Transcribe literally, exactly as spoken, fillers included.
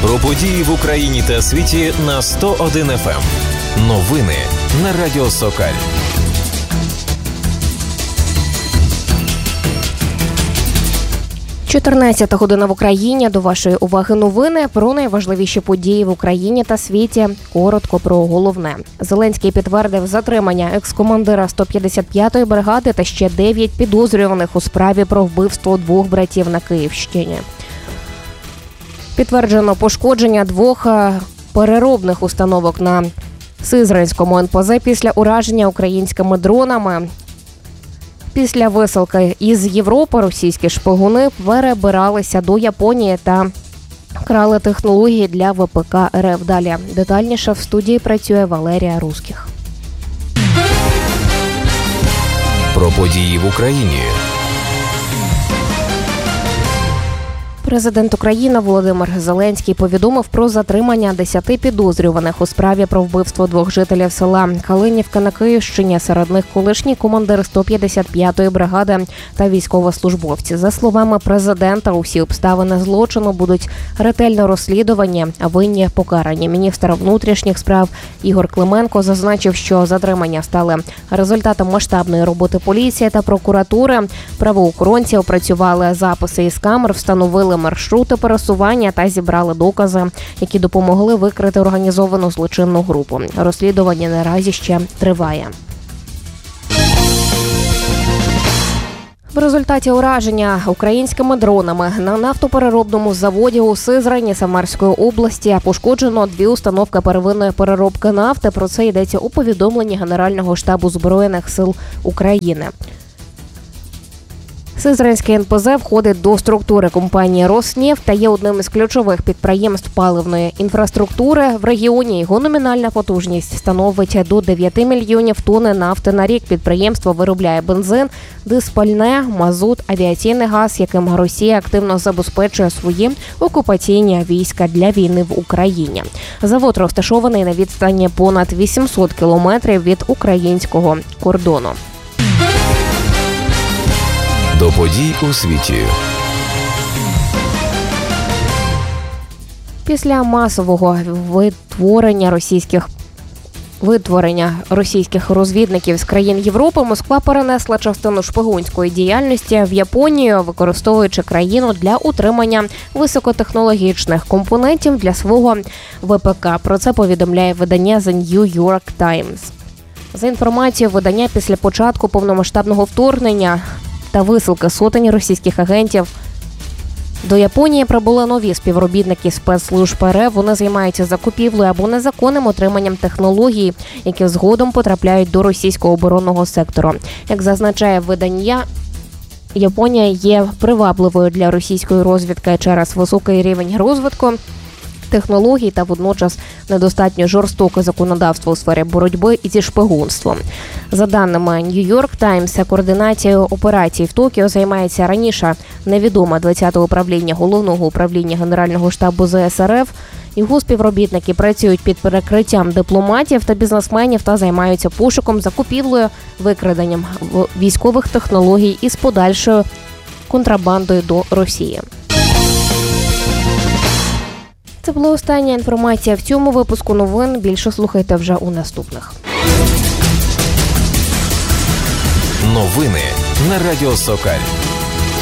Про події в Україні та світі на сто один еф ем. Новини на Радіо Сокаль. чотирнадцята година в Україні. До вашої уваги новини про найважливіші події в Україні та світі. Коротко про головне. Зеленський підтвердив затримання екс-командира сто п'ятдесят п'ятої бригади та ще дев'ять підозрюваних у справі про вбивство двох братів на Київщині. Підтверджено пошкодження двох переробних установок на Сизранському ен пе зет після ураження українськими дронами. Після висилки із Європи російські шпигуни перебиралися до Японії та крали технології для ве пе ка ер еф. Далі детальніше в студії працює Валерія Русських. Про події в Україні. Президент України Володимир Зеленський повідомив про затримання десяти підозрюваних у справі про вбивство двох жителів села Калинівка на Київщині. Серед них колишній командир сто п'ятдесят п'ятої бригади та військовослужбовці. За словами президента, усі обставини злочину будуть ретельно розслідувані, а винні покарані. Міністр внутрішніх справ Ігор Клименко зазначив, що затримання стали результатом масштабної роботи поліції та прокуратури. Правоохоронці опрацювали записи із камер, встановили маршрути пересування та зібрали докази, які допомогли викрити організовану злочинну групу. Розслідування наразі ще триває. В результаті ураження українськими дронами на нафтопереробному заводі у Сизрані Самарської області пошкоджено дві установки первинної переробки нафти. Про це йдеться у повідомленні Генерального штабу Збройних сил України. Сизранське ен пе зет входить до структури компанії «Роснефть» та є одним із ключових підприємств паливної інфраструктури в регіоні. Його номінальна потужність становить до дев'яти мільйонів тонн нафти на рік. Підприємство виробляє бензин, диспальне, мазут, авіаційний газ, яким Росія активно забезпечує свої окупаційні війська для війни в Україні. Завод розташований на відстані понад вісімсот кілометрів від українського кордону. До подій у світі. Після масового витворення російських витворення російських розвідників з країн Європи, Москва перенесла частину шпигунської діяльності в Японію, використовуючи країну для утримання високотехнологічних компонентів для свого ве пе ка. Про це повідомляє видання The New York Times. За інформацією видання, після початку повномасштабного вторгнення та висилки сотень російських агентів до Японії прибули нові співробітники спецслужб ер еф. Вони займаються закупівлею або незаконним отриманням технологій, які згодом потрапляють до російського оборонного сектору. Як зазначає видання, Японія є привабливою для російської розвідки через високий рівень розвитку технологій та водночас недостатньо жорстоке законодавство у сфері боротьби зі шпигунством. За даними New York Times, координацією операцій в Токіо займається раніше невідоме двадцяте управління Головного управління Генерального штабу зе ес ер еф. Його співробітники працюють під перекриттям дипломатів та бізнесменів та займаються пошуком, закупівлею, викраденням військових технологій із подальшою контрабандою до Росії. Це була остання інформація в цьому випуску новин. Більше слухайте вже у наступних. Новини на Радіо Сокаль.